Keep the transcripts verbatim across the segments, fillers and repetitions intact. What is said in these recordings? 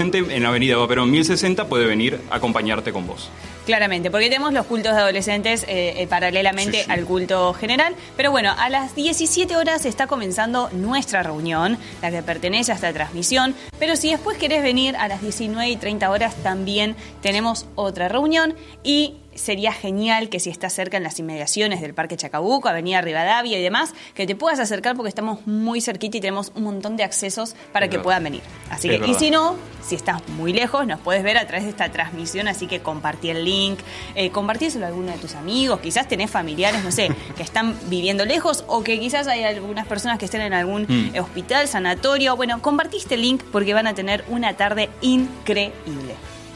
adolescente en la avenida Vaperón mil sesenta puede venir a acompañarte con vos. Claramente, porque tenemos los cultos de adolescentes eh, eh, paralelamente sí, sí. al culto general. Pero bueno, a las diecisiete horas está comenzando nuestra reunión, la que pertenece a esta transmisión. Pero si después querés venir a las diecinueve y treinta horas, también tenemos otra reunión. Y sería genial que si estás cerca en las inmediaciones del Parque Chacabuco, Avenida Rivadavia y demás, que te puedas acercar porque estamos muy cerquita y tenemos un montón de accesos para es que verdad. puedan venir. Así es que, verdad. y si no, si estás muy lejos, nos puedes ver a través de esta transmisión, así que compartí el link, eh, compartíselo a alguno de tus amigos, quizás tenés familiares, no sé, que están viviendo lejos o que quizás hay algunas personas que estén en algún mm. hospital, sanatorio. Bueno, compartiste el link porque van a tener una tarde increíble.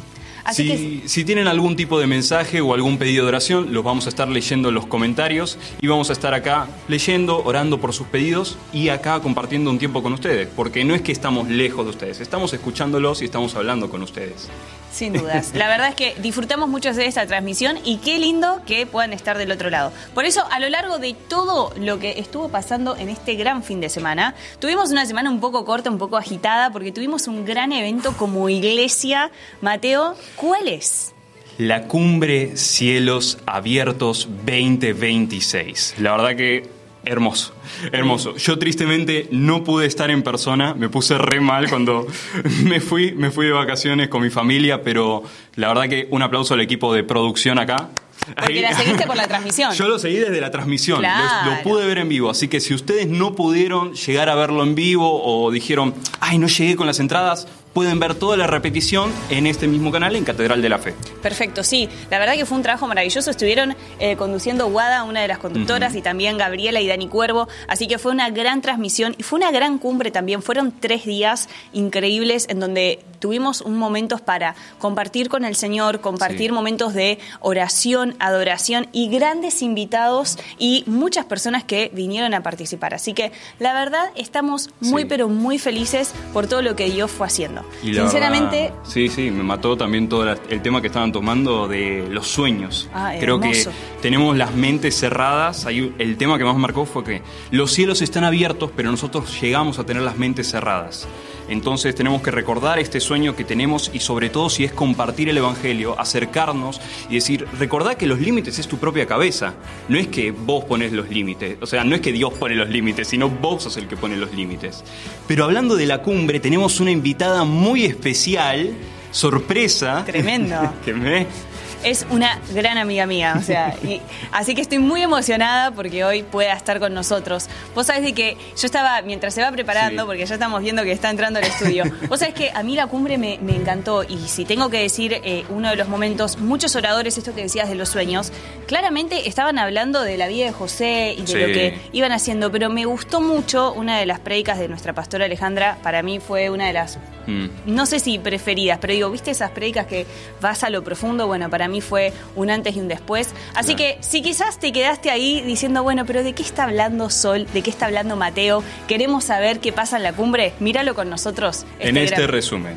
Así si, que... si tienen algún tipo de mensaje o algún pedido de oración, los vamos a estar leyendo en los comentarios y vamos a estar acá leyendo, orando por sus pedidos y acá compartiendo un tiempo con ustedes, porque no es que estamos lejos de ustedes, estamos escuchándolos y estamos hablando con ustedes. Sin dudas. La verdad es que disfrutamos mucho de esta transmisión y qué lindo que puedan estar del otro lado. Por eso, a lo largo de todo lo que estuvo pasando en este gran fin de semana, tuvimos una semana un poco corta, un poco agitada, porque tuvimos un gran evento como iglesia. Mateo, ¿cuál es? La Cumbre Cielos Abiertos veinte veintiséis. La verdad que... Hermoso, hermoso. Yo tristemente no pude estar en persona, me puse re mal cuando me fui, me fui de vacaciones con mi familia, pero la verdad que un aplauso al equipo de producción acá. Porque Ahí. la seguiste por la transmisión. Yo lo seguí desde la transmisión, claro. lo, lo pude ver en vivo, así que si ustedes no pudieron llegar a verlo en vivo o dijeron, ay, no llegué con las entradas, pueden ver toda la repetición en este mismo canal, en Catedral de la Fe. Perfecto, sí. La verdad que fue un trabajo maravilloso. Estuvieron eh, conduciendo Guada, una de las conductoras, uh-huh. y también Gabriela y Dani Cuervo. Así que fue una gran transmisión y fue una gran cumbre también. Fueron tres días increíbles en donde tuvimos un momentos para compartir con el Señor, compartir sí. momentos de oración, adoración y grandes invitados y muchas personas que vinieron a participar. Así que la verdad estamos muy, sí. pero muy felices por todo lo que Dios fue haciendo. Y sinceramente verdad, sí, sí, me mató también todo la, el tema que estaban tomando de los sueños. Ah, Creo hermoso. que tenemos las mentes cerradas. Ahí el tema que más marcó fue que los cielos están abiertos, pero nosotros llegamos a tener las mentes cerradas. Entonces tenemos que recordar este sueño que tenemos y sobre todo si es compartir el Evangelio, acercarnos y decir, recordá que los límites es tu propia cabeza. No es que vos pones los límites, o sea, no es que Dios pone los límites, sino vos sos el que pone los límites. Pero hablando de la cumbre, tenemos una invitada muy especial, sorpresa. Tremendo. que me... Es una gran amiga mía, o sea, y, así que estoy muy emocionada porque hoy pueda estar con nosotros. Vos sabés de que yo estaba, mientras se va preparando, sí. porque ya estamos viendo que está entrando al estudio, vos sabés que a mí la cumbre me, me encantó y si tengo que decir eh, uno de los momentos, muchos oradores, esto que decías de los sueños, claramente estaban hablando de la vida de José y de sí. lo que iban haciendo, pero me gustó mucho una de las prédicas de nuestra pastora Alejandra, para mí fue una de las, mm. no sé si preferidas, pero digo, ¿viste esas prédicas que vas a lo profundo? Bueno, para mí fue un antes y un después. Así claro. que si quizás te quedaste ahí diciendo, bueno, pero ¿de qué está hablando Sol? ¿De qué está hablando Mateo? Queremos saber qué pasa en la cumbre. Míralo con nosotros. Este en este gran... resumen.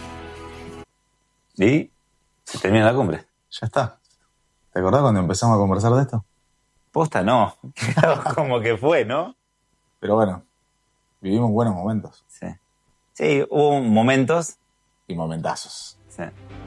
Y se termina la cumbre. Ya está. ¿Te acordás cuando empezamos a conversar de esto? Posta no. Como que fue, ¿no? Pero bueno, vivimos buenos momentos. Sí. Sí, hubo momentos. Y momentazos. Sí.